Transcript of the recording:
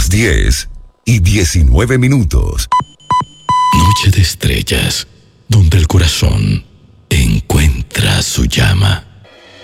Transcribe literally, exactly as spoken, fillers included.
diez y diecinueve minutos. Noche de estrellas, donde el corazón